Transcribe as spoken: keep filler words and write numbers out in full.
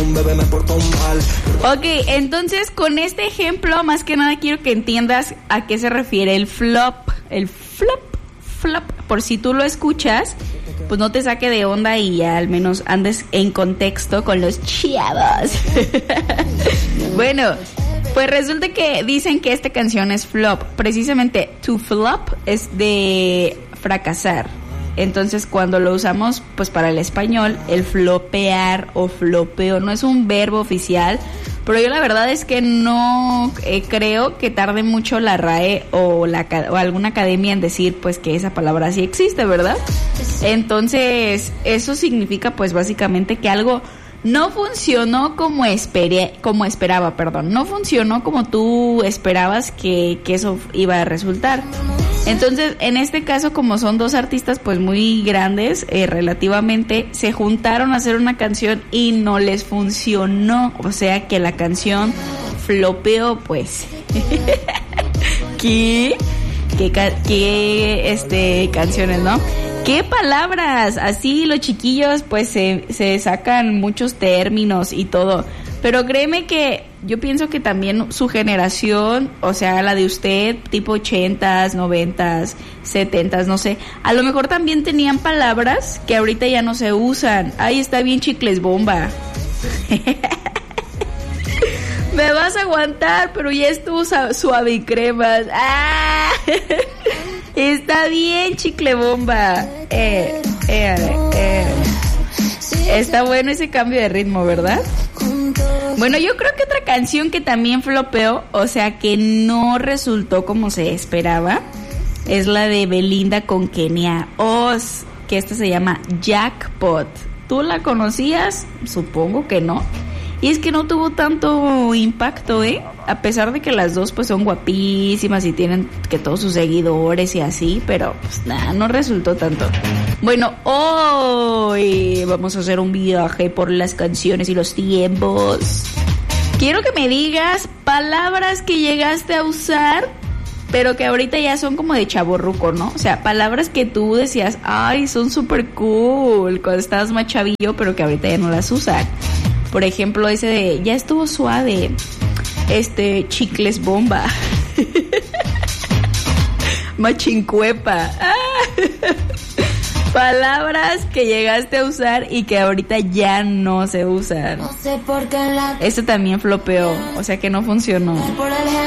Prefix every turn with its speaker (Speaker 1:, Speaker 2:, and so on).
Speaker 1: bebé me porto mal.
Speaker 2: Ok, entonces con este ejemplo más que nada quiero que entiendas a qué se refiere el flop. El flop, flop, por si tú lo escuchas, pues no te saque de onda y ya al menos andes en contexto con los chavos. Bueno, pues resulta que dicen que esta canción es flop. Precisamente, to flop es de fracasar. Entonces, cuando lo usamos, pues para el español, el flopear o flopeo no es un verbo oficial. Pero yo la verdad es que no eh, creo que tarde mucho la R A E o, la, o alguna academia en decir pues que esa palabra sí existe, ¿verdad? Entonces, eso significa pues básicamente que algo no funcionó como esperé, como esperaba, perdón, no funcionó como tú esperabas que, que eso iba a resultar. Entonces, en este caso, como son dos artistas pues muy grandes, eh, relativamente, se juntaron a hacer una canción y no les funcionó. O sea que la canción flopeó, pues. ¿Qué? ¿Qué, qué este, canciones, no? ¿Qué palabras? Así los chiquillos pues se, se sacan muchos términos y todo. Pero créeme que yo pienso que también su generación, o sea, la de usted, tipo ochentas, noventas, setentas, no sé, a lo mejor también tenían palabras que ahorita ya no se usan. Ahí está bien chicles bomba. Me vas a aguantar, pero ya estuvo suave y cremas. ¡Ah! Está bien chicle bomba. Eh, eh, eh. Está bueno ese cambio de ritmo, ¿verdad? Bueno, yo creo que otra canción que también flopeó, o sea, que no resultó como se esperaba, es la de Belinda con Kenia Oz, que esta se llama Jackpot. ¿Tú la conocías? Supongo que no. Y es que no tuvo tanto impacto, ¿eh? A pesar de que las dos pues son guapísimas y tienen que todos sus seguidores y así, pero pues nada, no resultó tanto. Bueno, hoy vamos a hacer un viaje por las canciones y los tiempos. Quiero que me digas palabras que llegaste a usar, pero que ahorita ya son como de chavorruco, ¿no? O sea, palabras que tú decías, ay, son súper cool cuando estabas más chavillo, pero que ahorita ya no las usas. Por ejemplo, ese de, ya estuvo suave, este, chicles bomba, machincuepa, ah. Palabras que llegaste a usar y que ahorita ya no se usan. No sé por qué la... Este también flopeó, o sea que no funcionó.